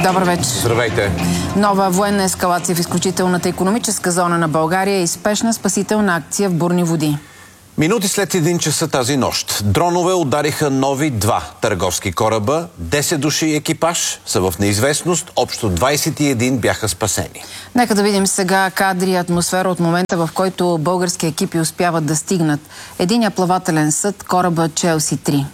Добър вечер. Здравейте. Нова военна ескалация в изключителната икономическа зона на България и спешна спасителна акция в бурни води. Минути след 1 часа тази нощ дронове удариха нови 2 търговски кораба. 10 души и екипаж са в неизвестност. Общо 21 бяха спасени. Нека да видим сега кадри и атмосфера от момента, в който български екипи успяват да стигнат. Единия плавателен съд, кораба Челси 3.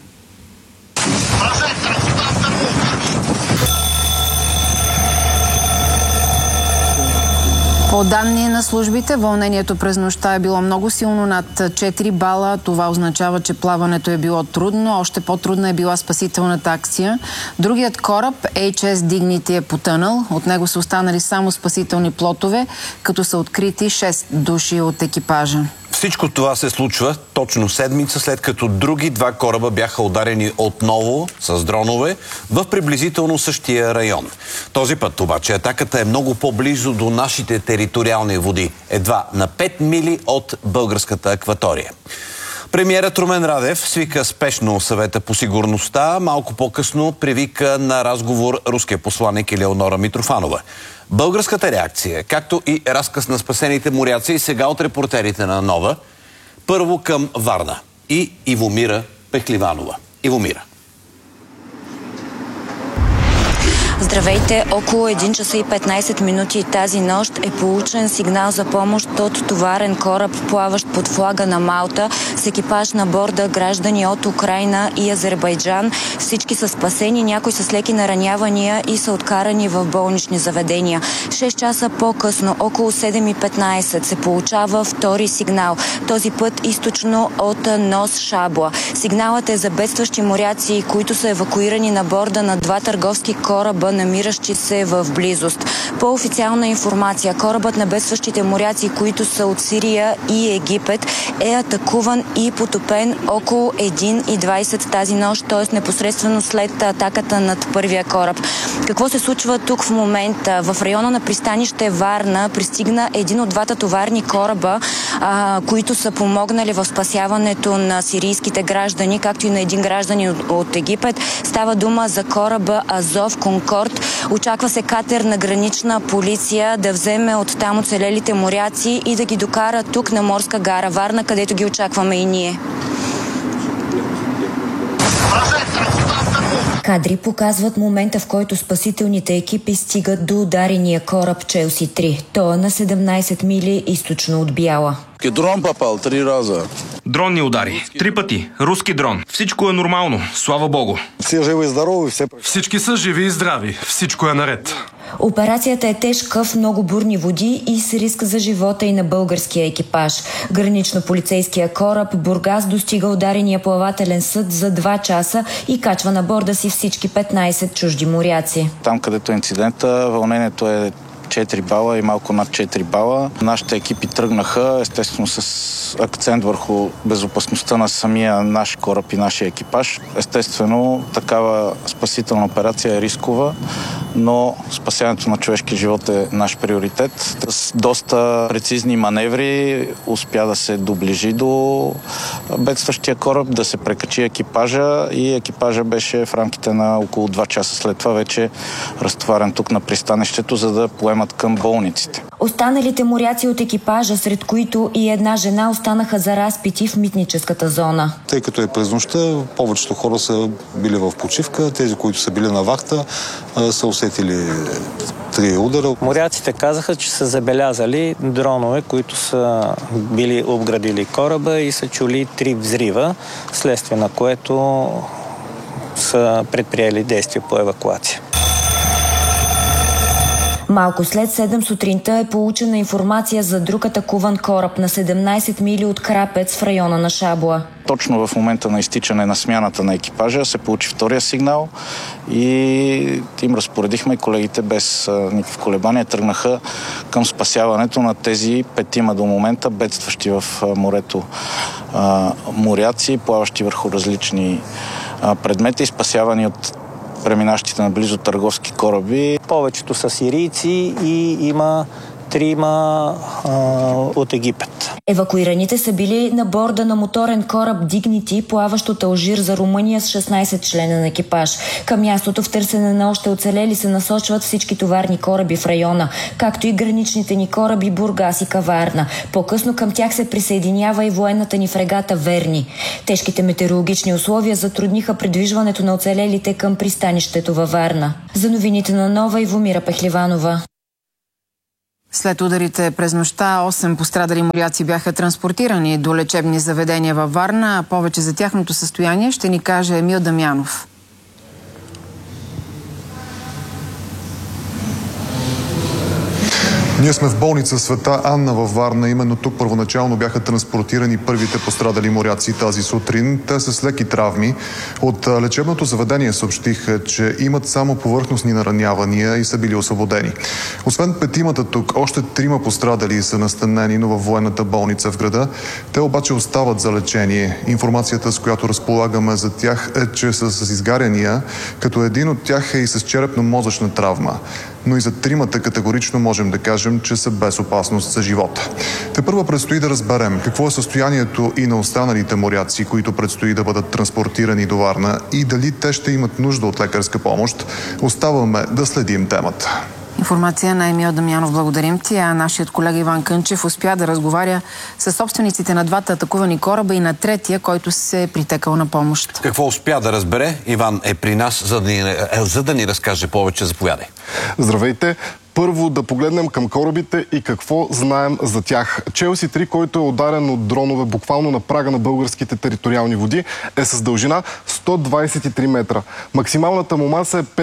По данни на службите, вълнението през нощта е било много силно, над 4 бала. Това означава, че плаването е било трудно. Още по-трудна е била спасителната акция. Другият кораб, HS Dignity, е потънал. От него са останали само спасителни плотове, като са открити 6 души от екипажа. Всичко това се случва точно седмица след като други 2 кораба бяха ударени отново с дронове в приблизително същия район. Този път обаче атаката е много по-близо до нашите териториални води, едва на 5 мили от българската акватория. Премиерът Румен Радев свика спешно съвета по сигурността. Малко по-късно привика на разговор руския посланик Елеонора Митрофанова. Българската реакция, както и разказ на спасените моряци, и сега от репортерите на Нова. Първо към Варна и Ивомира Пехливанова. Ивомира. Здравейте! Около 1 часа и 15 минути тази нощ е получен сигнал за помощ от товарен кораб, плаващ под флага на Малта, с екипаж на борда граждани от Украйна и Азербайджан. Всички са спасени, някои са с леки наранявания и са откарани в болнични заведения. 6 часа по-късно, около 7:15, се получава втори сигнал. Този път източно от нос Шабла. Сигналът е за бедстващи моряци, които са евакуирани на борда на 2 търговски кораба, намиращи се в близост. По официална информация, корабът на бедстващите моряци, които са от Сирия и Египет, е атакуван и потопен около 1:20 тази нощ, т.е. непосредствено след атаката над първия кораб. Какво се случва тук в момента? В района на пристанище Варна пристигна един от 2 товарни кораба, които са помогнали в спасяването на сирийските граждани, както и на един гражданин от Египет. Става дума за кораба Азов Конкорд. Очаква се катер на гранична полиция да вземе оттам оцелелите моряци и да ги докара тук на морска гара Варна, където ги очакваме и ние. Кадри показват момента, в който спасителните екипи стигат до ударения кораб Челси 3. Той е на 17 мили източно от Бяла. Дрон попал 3 раза. Дронни удари. 3 пъти. Руски дрон. Всичко е нормално. Слава Богу. Все живи и здрави. Всички са живи и здрави. Всичко е наред. Операцията е тежка в много бурни води и с риск за живота и на българския екипаж. Гранично-полицейския кораб Бургас достига ударения плавателен съд за 2 часа и качва на борда си всички 15 чужди моряци. Там, където е инцидента, вълнението е 4 бала и малко над 4 бала. Нашите екипи тръгнаха, естествено с акцент върху безопасността на самия наш кораб и нашия екипаж. Естествено, такава спасителна операция е рискова, но спасяването на човешки живот е наш приоритет. С доста прецизни маневри успя да се доближи до бедстващия кораб, да се прекачи екипажа и екипажа беше в рамките на около 2 часа след това вече разтоварен тук на пристанището, за да поемат към болниците. Останалите моряци от екипажа, сред които и една жена, останаха за разпити в митническата зона. Тъй като е през нощта, повечето хора са били в почивка, тези, които са били на вахта, са усетили 3 удара. Моряците казаха, че са забелязали дронове, които са били обградили кораба и са чули 3 взрива, следствие на което са предприели действия по евакуация. Малко след 7 сутринта е получена информация за друг атакуван кораб на 17 мили от Крапец в района на Шабла. Точно в момента на изтичане на смяната на екипажа се получи втория сигнал и им разпоредихме и колегите без никакви колебания тръгнаха към спасяването на тези 5 до момента бедстващи в морето моряци, плаващи върху различни предмети, спасявани от преминащите наблизо търговски кораби. Повечето са сирийци и има 3 от Египет. Евакуираните са били на борда на моторен кораб Dignity, плаващ от Алжир за Румъния с 16 члена на екипаж. Към мястото в търсене на още оцелели се насочват всички товарни кораби в района, както и граничните ни кораби Бургас и Каварна. По-късно към тях се присъединява и военната ни фрегата Верни. Тежките метеорологични условия затрудниха придвижването на оцелелите към пристанището във Варна. За новините на Нова, Ивомира Пехливанова. След ударите през нощта 8 пострадали моряци бяха транспортирани до лечебни заведения във Варна. Повече за тяхното състояние ще ни каже Емил Дамянов. Ние сме в болница Света Анна във Варна. Именно тук първоначално бяха транспортирани първите пострадали моряци тази сутрин. Те са с леки травми. От лечебното заведение съобщиха, че имат само повърхностни наранявания и са били освободени. Освен петимата тук, още 3 пострадали са настанени, но във военната болница в града. Те обаче остават за лечение. Информацията, с която разполагаме за тях, е, че са с изгаряния, като един от тях е и с черепно-мозъчна травма. Но и за 3 категорично можем да кажем, че са без опасност за живота. Тепърва предстои да разберем какво е състоянието и на останалите моряци, които предстои да бъдат транспортирани до Варна и дали те ще имат нужда от лекарска помощ. Оставаме да следим темата. Информация на Емил Дамянов. Благодарим ти. А нашият колега Иван Кънчев успя да разговаря с собствениците на 2 атакувани кораба и на 3-я, който се е притекал на помощ. Какво успя да разбере? Иван е при нас, за да ни разкаже повече. Заповядай. Здравейте! Първо да погледнем към корабите и какво знаем за тях. Челси 3, който е ударен от дронове буквално на прага на българските териториални води, е с дължина 123 метра. Максималната му маса е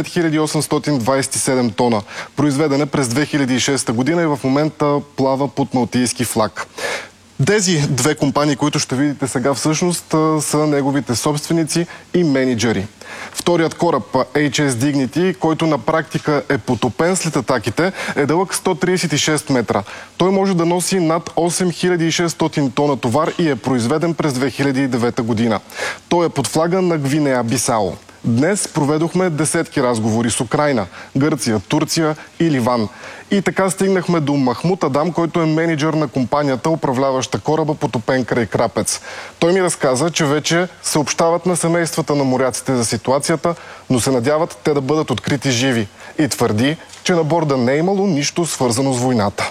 5827 тона. Произведен е през 2006 година и в момента плава под малтийски флаг. Тези 2 компании, които ще видите сега, всъщност са неговите собственици и менеджери. Вторият кораб, HS Dignity, който на практика е потопен след атаките, е дълъг 136 метра. Той може да носи над 8600 тона товар и е произведен през 2009 година. Той е под флага на Гвинея Бисао. Днес проведохме десетки разговори с Украйна, Гърция, Турция и Ливан. И така стигнахме до Махмуд Адам, който е менеджер на компанията, управляваща кораба потопен край Крапец. Той ми разказа, че вече съобщават на семействата на моряците за ситуацията, но се надяват те да бъдат открити живи. И твърди, че на борда не е имало нищо свързано с войната.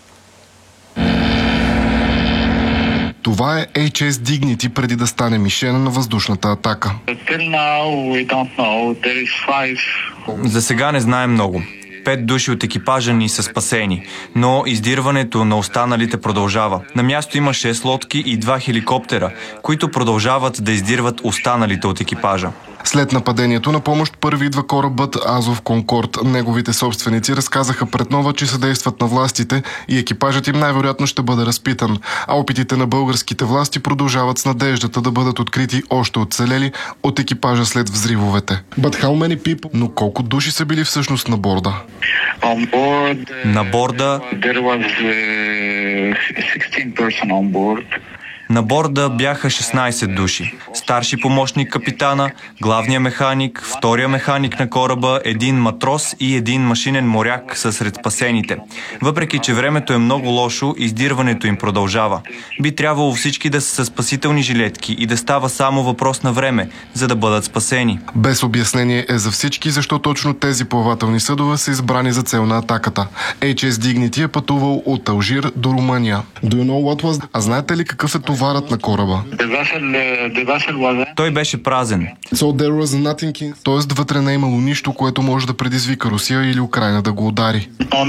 Това е HS Dignity преди да стане мишена на въздушната атака. За сега не знаем много. 5 души от екипажа ни са спасени, но издирването на останалите продължава. На място има 6 лодки и 2 хеликоптера, които продължават да издирват останалите от екипажа. След нападението на помощ първи идва корабът Азов Конкорд. Неговите собственици разказаха пред Нова, че съдействат на властите и екипажът им най-вероятно ще бъде разпитан. А опитите на българските власти продължават с надеждата да бъдат открити още оцелели от екипажа след взривовете. Но колко души са били всъщност на борда? На борда... На борда бяха 16 души. Старши помощник капитана, главния механик, втория механик на кораба, 1 матрос и 1 машинен моряк са сред спасените. Въпреки че времето е много лошо, издирването им продължава. Би трябвало всички да са със спасителни жилетки и да става само въпрос на време, за да бъдат спасени. Без обяснение е за всички, защо точно тези плавателни съдове са избрани за цел на атаката. HS Dignity е пътувал от Алжир до Румъния. А знаете ли какъв е товарът на кораба? Той беше празен. Тоест вътре не е имало нищо, което може да предизвика Русия или Украйна да го удари.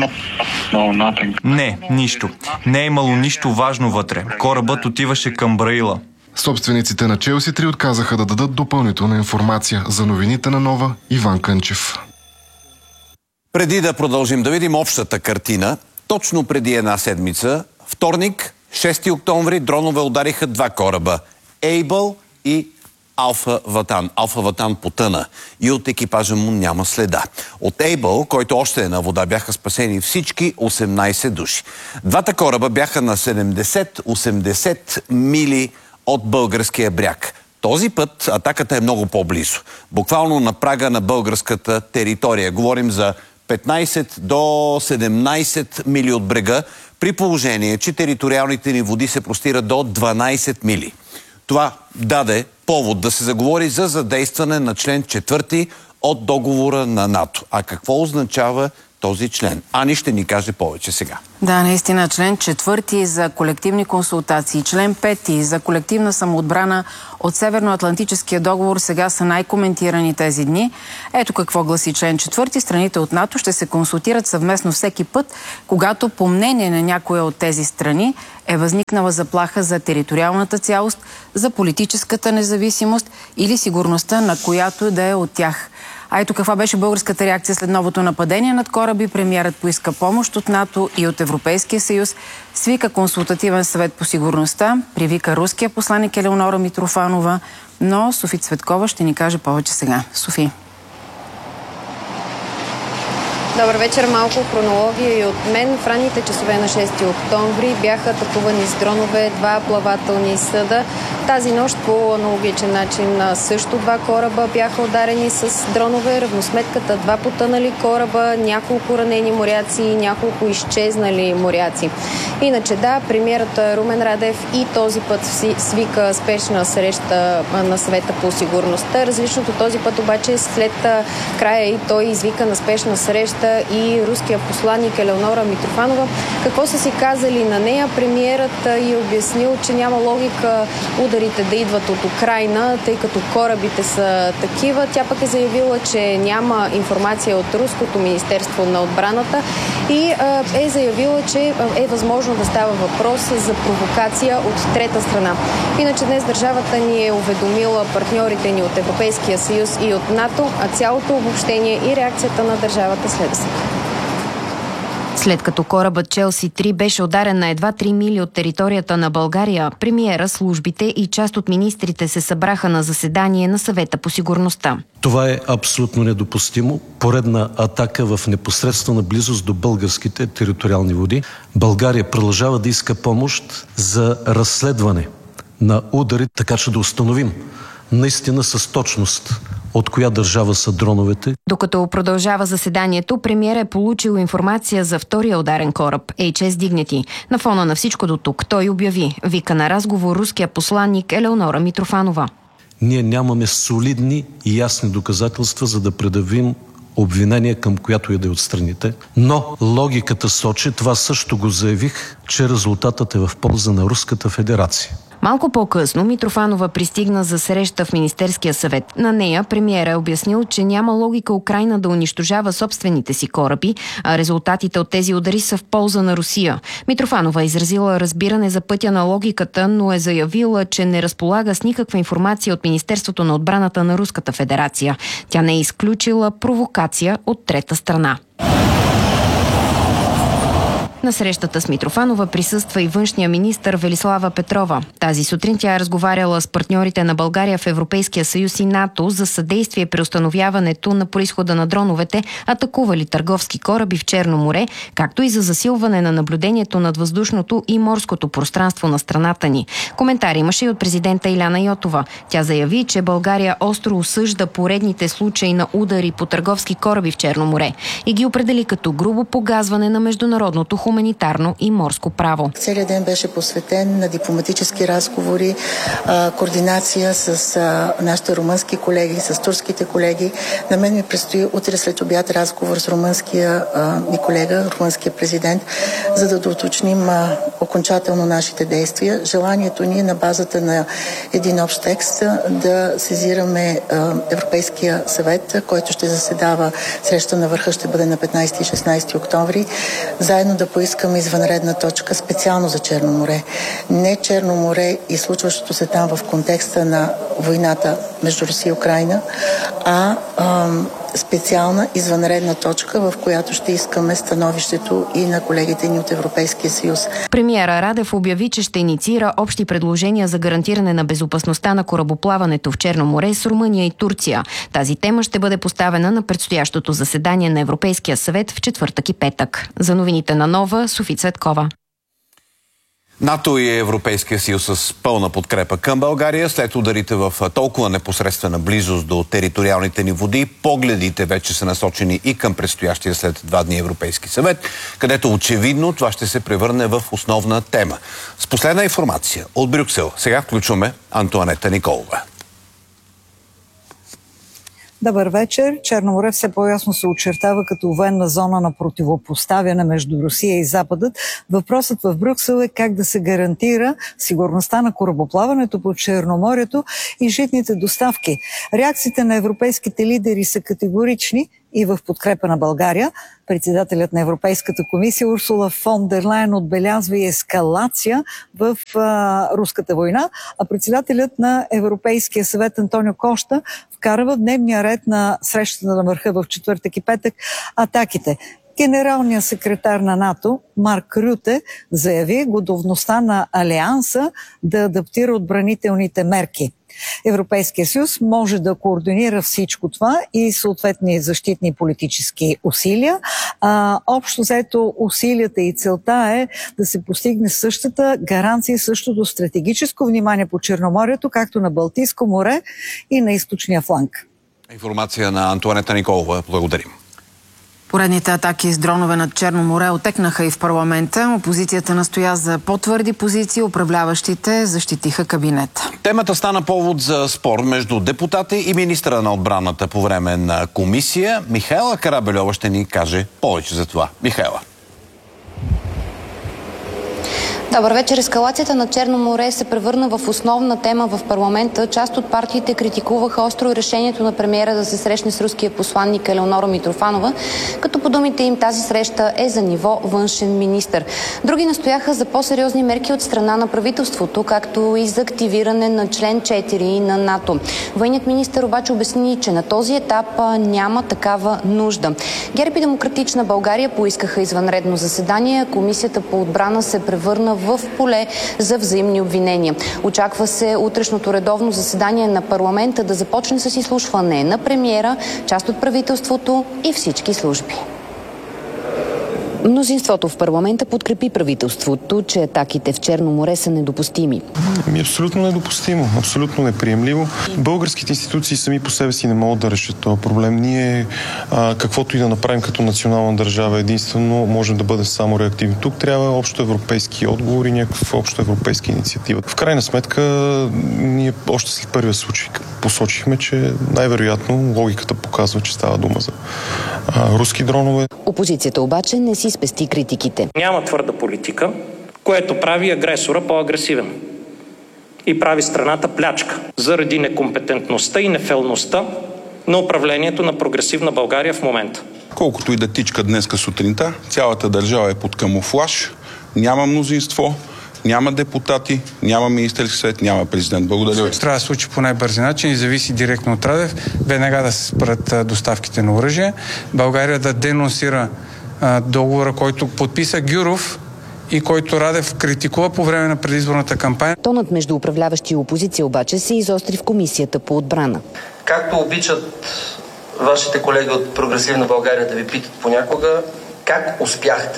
Не, нищо. Не е имало нищо важно вътре. Корабът отиваше към Браила. Собствениците на Челси 3 отказаха да дадат допълнителна информация. За новините на Нова, Иван Кънчев. Преди да продължим да видим общата картина, точно преди 1 седмица, вторник, 6 октомври, дронове удариха 2 кораба – Ейбъл и Алфа Ватан. Алфа Ватан потъна и от екипажа му няма следа. От Ейбъл, който още е на вода, бяха спасени всички 18 души. 2 кораба бяха на 70-80 мили от българския бряг. Този път атаката е много по-близо. Буквално на прага на българската територия. Говорим за 15 до 17 мили от брега. При положение, че териториалните ни води се простират до 12 мили. Това даде повод да се заговори за задействане на член 4 от договора на НАТО. А какво означава този член? Ани ще ни каже повече сега. Да, наистина, член 4 за колективни консултации, член 5 за колективна самоотбрана от Северноатлантическия договор сега са най-коментирани тези дни. Ето какво гласи член 4. Страните от НАТО ще се консултират съвместно всеки път, когато по мнение на някоя от тези страни е възникнала заплаха за териториалната цялост, за политическата независимост или сигурността на която да е от тях. А ето каква беше българската реакция след новото нападение над кораби. Премиерът поиска помощ от НАТО и от Европейския съюз, свика консултативен съвет по сигурността, привика руския посланик Елеонора Митрофанова, но Софи Цветкова ще ни каже повече сега. Софи. Добър вечер, малко хронология и от мен. В ранните часове на 6 октомври бяха атакувани с дронове 2 плавателни съда. Тази нощ по аналогичен начин също 2 кораба бяха ударени с дронове. Равносметката 2 потънали кораба, няколко ранени моряци и няколко изчезнали моряци. Иначе да, премиерът Румен Радев и този път свика спешна среща на съвета по сигурността. Различното този път обаче след края и той извика на спешна среща и руския посланник Елеонора Митрофанова. Какво са си казали на нея? Премиерът е обяснил, че няма логика ударите да идват от Украйна, тъй като корабите са такива. Тя пък е заявила, че няма информация от Руското министерство на отбраната и е заявила, че е възможно да става въпрос за провокация от трета страна. Иначе днес държавата ни е уведомила партньорите ни от Европейския съюз и от НАТО, а цялото обобщение и реакцията на държавата следва. След като корабът Челси-3 беше ударен на едва 3 мили от територията на България, премиера, службите и част от министрите се събраха на заседание на съвета по сигурността. Това е абсолютно недопустимо. Поредна атака в непосредствена близост до българските териториални води. България продължава да иска помощ за разследване на удари, така че да установим наистина с точност от коя държава са дроновете. Докато продължава заседанието, премиерът е получил информация за втория ударен кораб, HS Dignity. На фона на всичко до тук той обяви, вика на разговор руския посланник Елеонора Митрофанова. Ние нямаме солидни и ясни доказателства, за да предявим обвинение към която и да е от страните. Но логиката сочи, това също го заявих, че резултатът е в полза на Руската федерация. Малко по-късно Митрофанова пристигна за среща в Министерския съвет. На нея премиера е обяснил, че няма логика Украйна да унищожава собствените си кораби, а резултатите от тези удари са в полза на Русия. Митрофанова е изразила разбиране за пътя на логиката, но е заявила, че не разполага с никаква информация от Министерството на отбраната на Руската федерация. Тя не е изключила провокация от трета страна. На срещата с Митрофанова присъства и външния министър Велислава Петрова. Тази сутрин тя е разговаряла с партньорите на България в Европейския съюз и НАТО за съдействие при установяването на произхода на дроновете, атакували търговски кораби в Черно море, както и за засилване на наблюдението над въздушното и морското пространство на страната ни. Коментари имаше и от президента Иляна Йотова. Тя заяви, че България остро осъжда поредните случаи на удари по търговски кораби в Черно море и ги определи като грубо погазване на международното хуманитарно и морско право. Целият ден беше посветен на дипломатически разговори, координация с нашите румънски колеги, с турските колеги. На мен ми предстои утре след обяд разговор с румънския ми колега, румънския президент, за да доуточним окончателно нашите действия. Желанието ни е на базата на един общ текст да сезираме Европейския съвет, който ще заседава, среща на върха ще бъде на 15 и 16 октомври, заедно да поискаме извънредна точка специално за Черно море. Не Черно море и случващото се там в контекста на войната между Русия и Украйна, а специална извънредна точка, в която ще искаме становището и на колегите ни от Европейския съюз. Премиера Радев обяви, че ще инициира общи предложения за гарантиране на безопасността на корабоплаването в Черно море с Румъния и Турция. Тази тема ще бъде поставена на предстоящото заседание на Европейския съвет в четвъртък и петък. За новините на Нова, Софи Цветкова. НАТО и Европейския съюз с пълна подкрепа към България. След ударите в толкова непосредствена близост до териториалните ни води, погледите вече са насочени и към предстоящия след 2 дни Европейски съвет, където очевидно това ще се превърне в основна тема. С последна информация от Брюксел сега включваме Антоанета Николова. Добър вечер. Черно море все по-ясно се очертава като военна зона на противопоставяне между Русия и Западът. Въпросът в Брюксел е как да се гарантира сигурността на корабоплаването по Черноморието и житните доставки. Реакциите на европейските лидери са категорични и в подкрепа на България. Председателят на Европейската комисия Урсула фон дер Лайен отбелязва и ескалация в руската война, а председателят на Европейския съвет Антонио Кошта вкара в дневния ред на срещата на върха в четвъртък и петък атаките. Генералният секретар на НАТО Марк Рюте заяви готовността на Алианса да адаптира отбранителните мерки. Европейския съюз може да координира всичко това и съответни защитни политически усилия. Общо взето усилията и целта е да се постигне същата гаранция, същото стратегическо внимание по Черноморието, както на Балтийско море и на източния фланг. Информация на Антоанета Николова. Благодарим. Поредните атаки с дронове над Черно море отекнаха и в парламента. Опозицията настоя за по-твърди позиции, управляващите защитиха кабинета. Темата стана повод за спор между депутати и министра на отбраната по време на комисия. Михаела Карабельова ще ни каже повече за това. Михаела. Добър вечер. Ескалацията на Черно море се превърна в основна тема в парламента. Част от партиите критикуваха остро решението на премиера да се срещне с руския посланник Елеонора Митрофанова, като по думите им тази среща е за ниво външен министър. Други настояха за по-сериозни мерки от страна на правителството, както и за активиране на член 4 на НАТО. Военният министър обаче обясни, че на този етап няма такава нужда. ГЕРБ и Демократична България поискаха извънредно заседание. Комисията по отбрана се превърна в поле за взаимни обвинения. Очаква се утрешното редовно заседание на парламента да започне с изслушване на премиера, част от правителството и всички служби. Мнозинството в парламента подкрепи правителството, че атаките в Черно море са недопустими. Абсолютно недопустимо, абсолютно неприемливо. Българските институции сами по себе си не могат да решат този проблем. Ние, каквото и да направим като национална държава, единствено можем да бъдем само реактивни. Тук трябва общоевропейски отговори, някаква общоевропейска инициатива. В крайна сметка, ние още след първия случай посочихме, че най-вероятно логиката показва, че става дума за руски дронове. Опозицията обаче не си спести критиките. Няма твърда политика, което прави агресора по-агресивен и прави страната плячка заради некомпетентността и нефелността на управлението на прогресивна България в момента. Колкото и да тичка днеска сутринта, цялата държава е под камуфлаж, няма мнозинство, няма депутати, няма Министерски съвет, няма президент. Благодаря ви. Трябва да се случи по най-бързи начин и зависи директно от Радев. Веднага да се спрат доставките на оръжие. България да денонсира договора, който подписа Гюров и който Радев критикува по време на предизборната кампания. Тонът между управляващи и опозиция обаче се изостри в комисията по отбрана. Както обичат вашите колеги от Прогресивна България да ви питат понякога, как успяхте?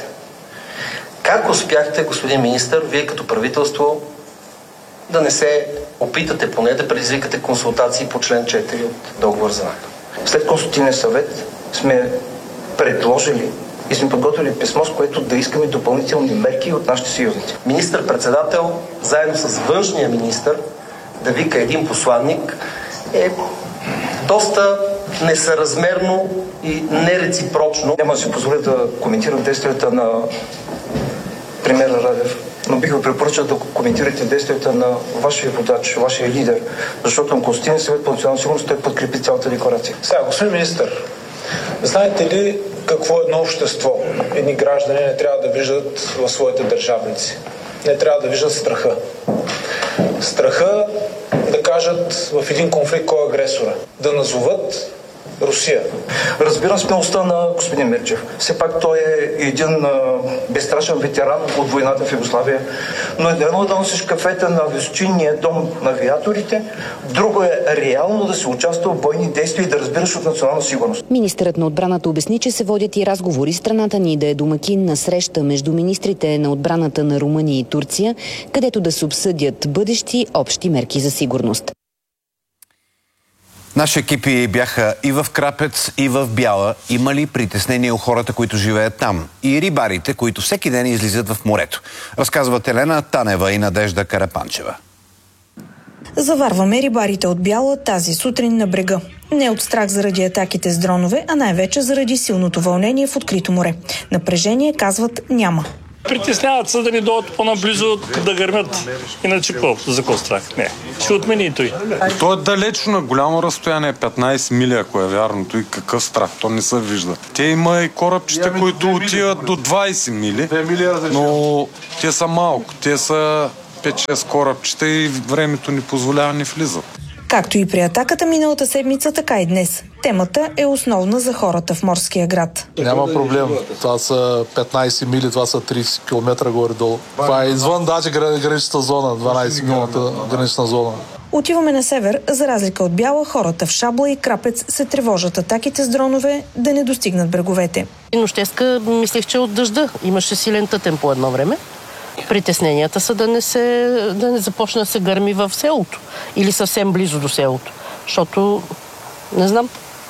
Как успяхте, господин министър, вие като правителство да не се опитате поне да предизвикате консултации по член 4 от договор за НАТО? След консултативния съвет сме предложили и сме подготвили писмо, с което да искаме допълнителни мерки от нашите съюзници. Министър-председател, заедно с външния министър, да вика един посланник е доста несъразмерно и нереципрочно. Няма да си позволя да коментирам действията на премиера Радев, но бих ви препоръчал да коментирате действията на вашия водач, вашия лидер, защото на Конституционния съвет по национална сигурност той подкрепи цялата декларация. Сега, господин министър, знаете ли какво едно общество, едни граждани не трябва да виждат в своите държавници? Не трябва да виждат страха. Страха да кажат в един конфликт кой е агресора. Да назоват Русия. Разбирам смелостта на господин Мирчев. Все пак той е един безстрашен ветеран от войната в Югославия. Но едно е да носиш кафета на височинния дом на авиаторите, друго е реално да се участва в бойни действия и да разбираш от национална сигурност. Министърът на отбраната обясни, че се водят и разговори страната ни да е домакин на среща между министрите на отбраната на Румъния и Турция, където да се обсъдят бъдещи общи мерки за сигурност. Наши екипи бяха и в Крапец, и в Бяла. Има ли притеснение у хората, които живеят там? И рибарите, които всеки ден излизат в морето? Разказват Елена Танева и Надежда Карапанчева. Заварваме рибарите от Бяла тази сутрин на брега. Не от страх заради атаките с дронове, а най-вече заради силното вълнение в открито море. Напрежение, казват, няма. Притесняват се да ни дойдат по-наблизо да гърмят. Иначе какво? За какво страх? Не. Ще отмени и той. То е далечно, на голямо разстояние, 15 мили, ако е вярно. И какъв страх? То не се вижда. Те има и корабчета, които отиват до 20 мили, но те са малко. Те са 5-6 корабчета и времето ни позволява не влизат. Както и при атаката миналата седмица, така и днес. Темата е основна за хората в морския град. Няма проблем. Това са 15 мили, това са 30 км горе-долу. Това е извън даже граничната зона, 12-милната гранична зона. Отиваме на север. За разлика от Бяла, хората в Шабла и Крапец се тревожат атаките с дронове да не достигнат бреговете. Нощеска мислех, че от дъжда. Имаше силен тътен по едно време. Притесненията са да не започне да се гърми в селото или съвсем близо до селото. Защото, не знам,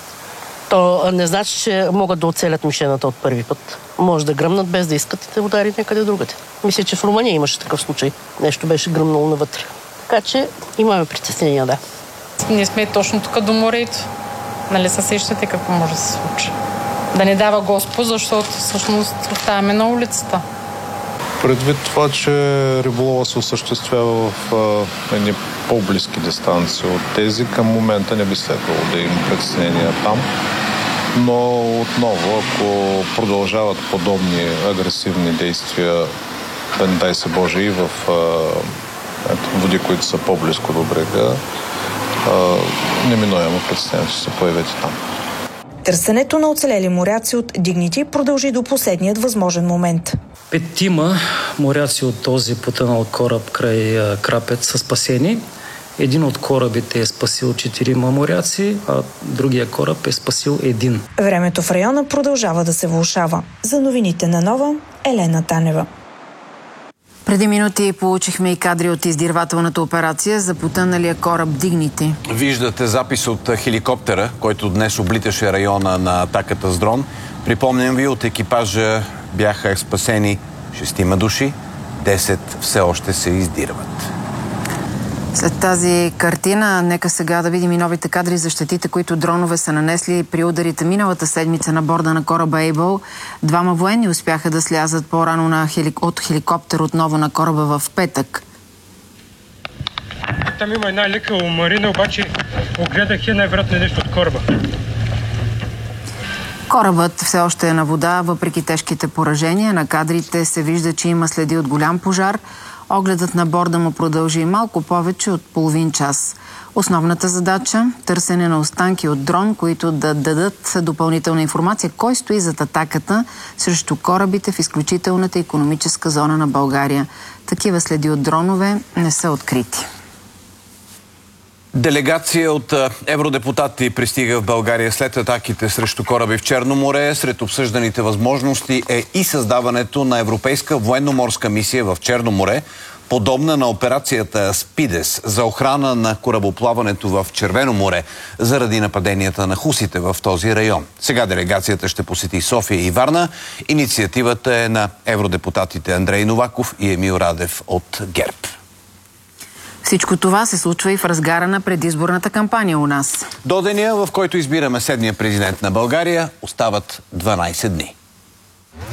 то не значи, че могат да оцелят мишената от първи път. Може да гръмнат без да искат и да удари някъде другаде. Мисля, че в Румъния имаше такъв случай. Нещо беше гръмнало навътре. Така че имаме притеснения, да. Ние сме точно тук до морето. Нали се сещате какво може да се случи? Да не дава Господ, защото всъщност оставяме на улицата. Предвид това, че риболова се осъществява в едни по-близки дистанции от тези, към момента не би следвало да има притеснения там. Но отново, ако продължават подобни агресивни действия, да не дай се Боже, и в води, които са по-близко до брега, неминуемо притеснения ще се появят и там. Търсенето на оцелели моряци от Дигнити продължи до последният възможен момент. 5 моряци от този потънал кораб край Крапец са спасени. Един от корабите е спасил 4 моряци, а другия кораб е спасил 1. Времето в района продължава да се влошава. За новините на Нова, Елена Танева. Преди минути получихме и кадри от издирвателната операция за потъналия кораб Дигнити. Виждате запис от хеликоптера, който днес облиташе района на атаката с дрон. Припомням ви, от екипажа бяха спасени 6 души, 10 все още се издирват. След тази картина, нека сега да видим и новите кадри за щетите, които дронове са нанесли при ударите миналата седмица на борда на кораба Ейбъл. 2 военни успяха да слязат по-рано от хеликоптер отново на кораба в петък. Там има една лека марина, обаче огледах най-вероятно нещо от кораба. Корабът все още е на вода, въпреки тежките поражения. На кадрите се вижда, че има следи от голям пожар. Огледът на борда му продължи малко повече от половин час. Основната задача – търсене на останки от дрон, които да дадат допълнителна информация кой стои зад атаката срещу корабите в изключителната икономическа зона на България. Такива следи от дронове не са открити. Делегация от евродепутати пристига в България след атаките срещу кораби в Черно море. Сред обсъжданите възможности е и създаването на европейска военноморска мисия в Черно море, подобна на операцията Спидес за охрана на корабоплаването в Червено море заради нападенията на хусите в този район. Сега делегацията ще посети София и Варна. Инициативата е на евродепутатите Андрей Новаков и Емил Радев от ГЕРБ. Всичко това се случва и в разгара на предизборната кампания у нас. До деня, в който избираме седмия президент на България, остават 12 дни.